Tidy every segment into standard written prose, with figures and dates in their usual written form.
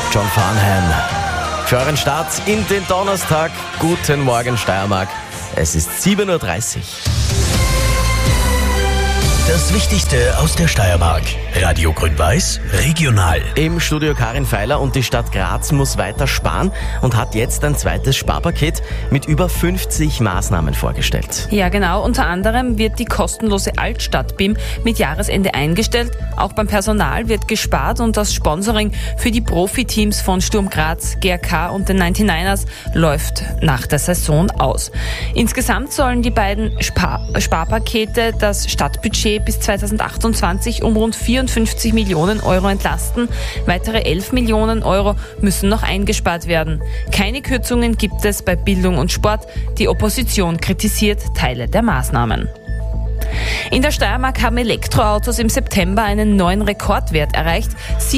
John Farnham. Für euren Start in den Donnerstag. Guten Morgen, Steiermark. Es ist 7.30 Uhr. Das Wichtigste aus der Steiermark. Radio Grün-Weiß, regional. Im Studio Karin Feiler und die Stadt Graz muss weiter sparen und hat jetzt ein zweites Sparpaket mit über 50 Maßnahmen vorgestellt. Ja, genau. Unter anderem wird die kostenlose Altstadt-BIM mit Jahresende eingestellt. Auch beim Personal wird gespart und das Sponsoring für die Profiteams von Sturm Graz, GRK und den 99ers läuft nach der Saison aus. Insgesamt sollen die beiden Sparpakete das Stadtbudget bis 2028 um rund 54 Millionen Euro entlasten. Weitere 11 Millionen Euro müssen noch eingespart werden. Keine Kürzungen gibt es bei Bildung und Sport. Die Opposition kritisiert Teile der Maßnahmen. In der Steiermark haben Elektroautos im September einen neuen Rekordwert erreicht.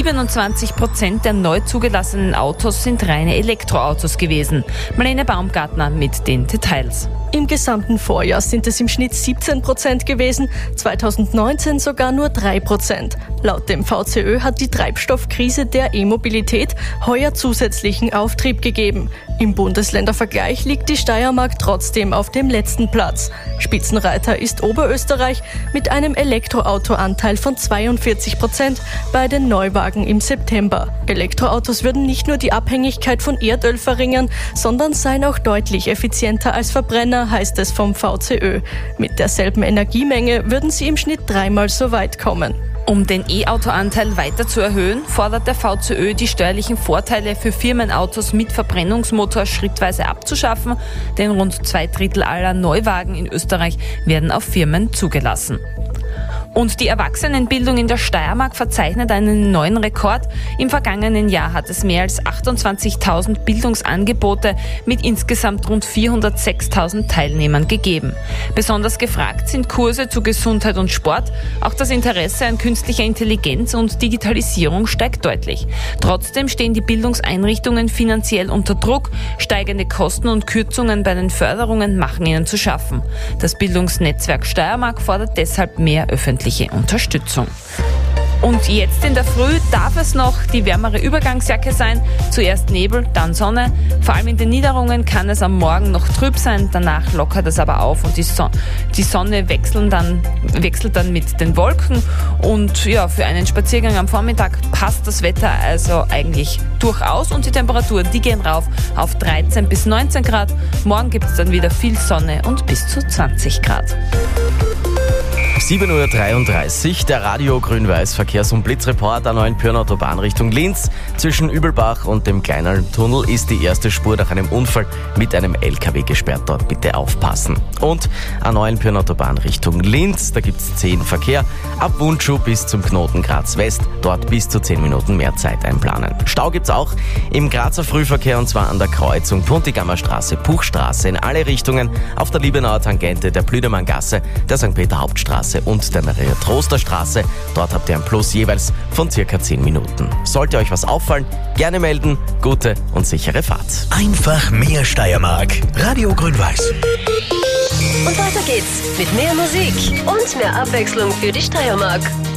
27% der neu zugelassenen Autos sind reine Elektroautos gewesen. Marlene Baumgartner mit den Details. Im gesamten Vorjahr sind es im Schnitt 17% gewesen, 2019 sogar nur 3%. Laut dem VCÖ hat die Treibstoffkrise der E-Mobilität heuer zusätzlichen Auftrieb gegeben. Im Bundesländervergleich liegt die Steiermark trotzdem auf dem letzten Platz. Spitzenreiter ist Oberösterreich mit einem Elektroautoanteil von 42% bei den Neuwagen im September. Elektroautos würden nicht nur die Abhängigkeit von Erdöl verringern, sondern seien auch deutlich effizienter als Verbrenner, heißt es vom VCÖ. Mit derselben Energiemenge würden sie im Schnitt 3-mal so weit kommen. Um den E-Auto-Anteil weiter zu erhöhen, fordert der VCÖ, die steuerlichen Vorteile für Firmenautos mit Verbrennungsmotor schrittweise abzuschaffen, denn rund 2/3 aller Neuwagen in Österreich werden auf Firmen zugelassen. Und die Erwachsenenbildung in der Steiermark verzeichnet einen neuen Rekord. Im vergangenen Jahr hat es mehr als 28.000 Bildungsangebote mit insgesamt rund 406.000 Teilnehmern gegeben. Besonders gefragt sind Kurse zu Gesundheit und Sport. Auch das Interesse an künstlicher Intelligenz und Digitalisierung steigt deutlich. Trotzdem stehen die Bildungseinrichtungen finanziell unter Druck. Steigende Kosten und Kürzungen bei den Förderungen machen ihnen zu schaffen. Das Bildungsnetzwerk Steiermark fordert deshalb mehr öffentliche Unterstützung. Und jetzt in der Früh darf es noch die wärmere Übergangsjacke sein. Zuerst Nebel, dann Sonne. Vor allem in den Niederungen kann es am Morgen noch trüb sein. Danach lockert es aber auf und die Sonne wechselt dann mit den Wolken. Und ja, für einen Spaziergang am Vormittag passt das Wetter also eigentlich durchaus. Und die Temperaturen, die gehen rauf auf 13 bis 19 Grad. Morgen gibt es dann wieder viel Sonne und bis zu 20 Grad. 7.33 Uhr, der Radio Grün-Weiß Verkehrs- und Blitzreport an Neuenpürn Autobahn Richtung Linz. Zwischen Übelbach und dem kleinen Tunnel ist die erste Spur nach einem Unfall mit einem LKW gesperrt. Dort bitte aufpassen. Und an Neuenpürn Autobahn Richtung Linz, da gibt es 10 Verkehr. Ab Wundschuh bis zum Knoten Graz West, dort bis zu 10 Minuten mehr Zeit einplanen. Stau gibt's auch im Grazer Frühverkehr und zwar an der Kreuzung Puntigammer Straße, Puchstraße in alle Richtungen, auf der Liebenauer Tangente, der Blüdemanngasse, der St. Peter Hauptstraße und der Maria-Troster-Straße. Dort habt ihr ein Plus jeweils von circa 10 Minuten. Sollte euch was auffallen, gerne melden. Gute und sichere Fahrt. Einfach mehr Steiermark. Radio Grün-Weiß. Und weiter geht's mit mehr Musik und mehr Abwechslung für die Steiermark.